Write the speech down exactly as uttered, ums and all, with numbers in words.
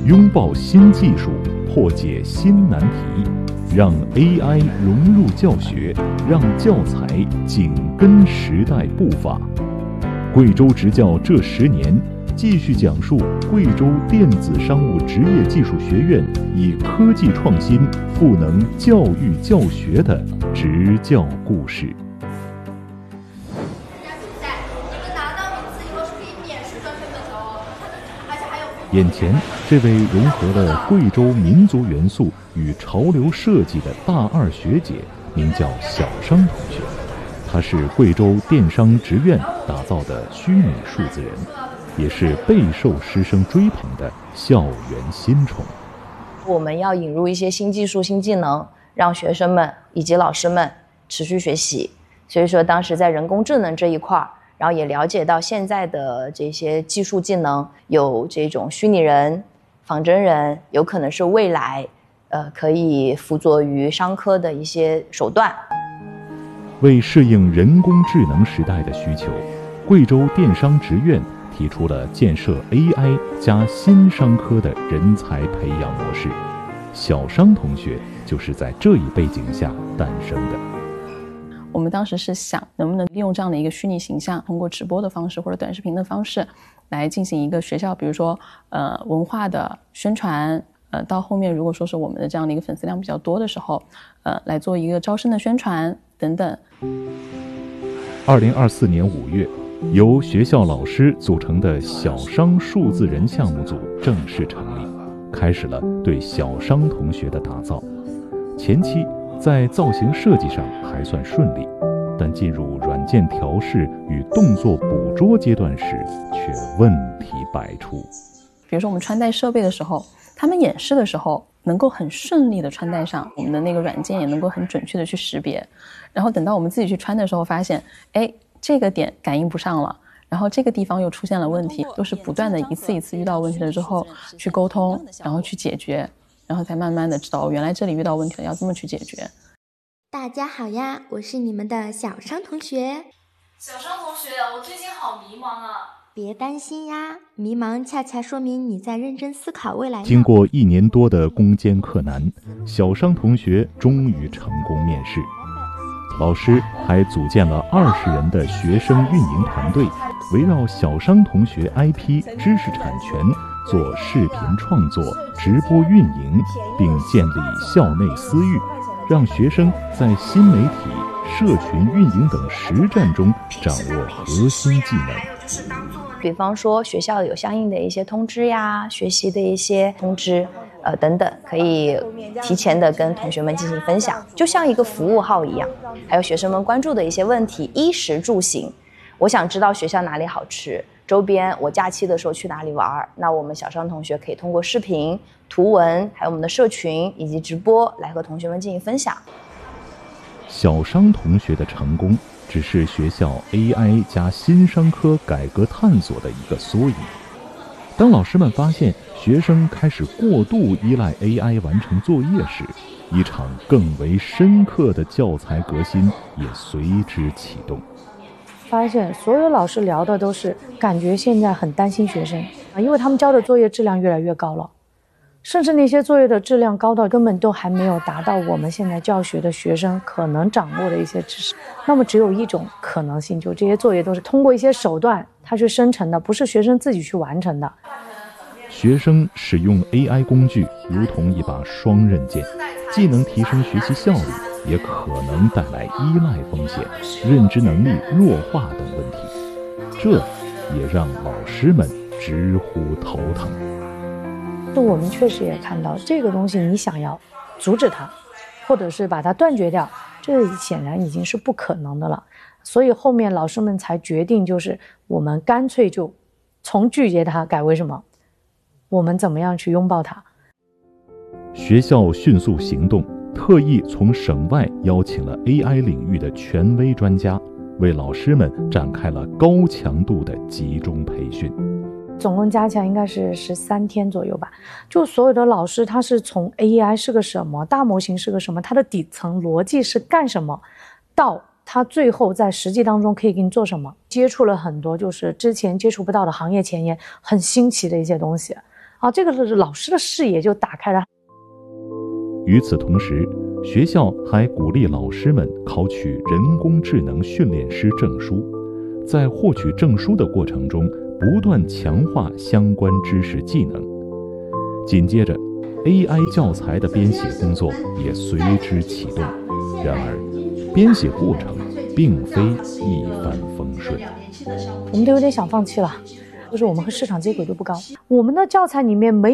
拥抱新技术，破解新难题，让 A I 融入教学，让教材紧跟时代步伐。贵州执教这十年，继续讲述贵州电子商务职业技术学院以科技创新赋能教育教学的执教故事。眼前这位融合了贵州民族元素与潮流设计的大二学姐，名叫小商同学。她是贵州电商职院打造的虚拟数字人，也是备受师生追捧的校园新宠。 我们要引入一些新技术、新技能，让学生们以及老师们持续学习。所以说，当时在人工智能这一块，然后也了解到现在的这些技术技能，有这种虚拟人、仿真人，有可能是未来呃可以辅佐于商科的一些手段。 为适应人工智能时代的需求，贵州电商职院提出了建设 A I 加新商科的人才培养模式。小商同学就是在这一背景下诞生的。 我们当时是想能不能利用这样的一个虚拟形象，通过直播的方式或者短视频的方式来进行一个学校比如说呃文化的宣传，呃到后面如果说是我们的这样的一个粉丝量比较多的时候，呃来做一个招生的宣传等等。 二零二四年五月，由学校老师组成的小商数字人项目组正式成立，开始了对小商同学的打造。前期在造型设计上还算顺利，但进入软件调试与动作捕捉阶段时，却问题百出。 比如说我们穿戴设备的时候，他们演示的时候能够很顺利的穿戴上，我们的那个软件也能够很准确的去识别。然后等到我们自己去穿的时候，发现，哎，这个点感应不上了，然后这个地方又出现了问题，都是不断的一次一次遇到问题了之后去沟通，然后去解决。然后才慢慢的知道原来这里遇到问题了，要这么去解决。 大家好呀，我是你们的小商同学。 小商同学，我最近好迷茫啊。 别担心呀，迷茫恰恰说明你在认真思考未来。 经过一年多的攻坚克难，小商同学终于成功面试。老师还组建了二十人的学生运营团队，围绕小商同学 I P 知识产权做视频创作、直播运营，并建立校内私域，让学生在新媒体、社群运营等实战中掌握核心技能。 比方说学校有相应的一些通知呀，学习的一些通知呃等等，可以提前的跟同学们进行分享，就像一个服务号一样。还有学生们关注的一些问题，衣食住行，我想知道学校哪里好吃，周边我假期的时候去哪里玩，那我们小商同学可以通过视频、图文，还有我们的社群以及直播来和同学们进行分享。 小商同学的成功只是学校 A I 加新商科改革探索的一个缩影。当老师们发现学生开始过度依赖 A I 完成作业时，一场更为深刻的教材革新也随之启动。 发现所有老师聊的都是感觉现在很担心学生啊，因为他们交的作业质量越来越高了，甚至那些作业的质量高到根本都还没有达到我们现在教学的学生可能掌握的一些知识。那么只有一种可能性，就这些作业都是通过一些手段它去生成的，不是学生自己去完成的。 学生使用 A I 工具如同一把双刃剑，既能提升学习效率，也可能带来依赖风险、认知能力弱化等问题，这也让老师们直呼头疼。 就我们确实也看到这个东西，你想要阻止它，或者是把它断绝掉，这显然已经是不可能的了。所以后面老师们才决定，就是我们干脆就从拒绝它改为什么？我们怎么样去拥抱它？ 学校迅速行动，特意从省外邀请了 A I 领域的权威专家，为老师们展开了高强度的集中培训。 总共加起来应该是十三天左右吧。就所有的老师，他是从 A I 是个什么，大模型是个什么，它的底层逻辑是干什么，到他最后在实际当中可以给你做什么，接触了很多就是之前接触不到的行业前沿，很新奇的一些东西。 啊，这个老师的视野就打开了。 与此同时，学校还鼓励老师们考取人工智能训练师证书，在获取证书的过程中，不断强化相关知识技能。紧接着 A I 教材的编写工作也随之启动。然而，编写过程并非一帆风顺。 我们都有点想放弃了，就是我们和市场接轨度不高。我们的教材里面没